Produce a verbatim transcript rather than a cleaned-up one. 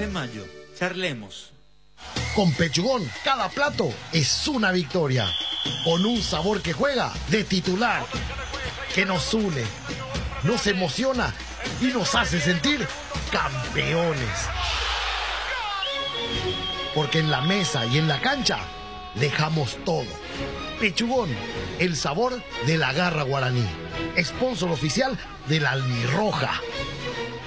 de mayo. Charlemos. Con Pechugón, cada plato es una victoria. Con un sabor que juega de titular, que nos une, nos emociona y nos hace sentir campeones. Porque en la mesa y en la cancha dejamos todo. Pechugón, el sabor de la garra guaraní. Sponsor oficial de la Albirroja.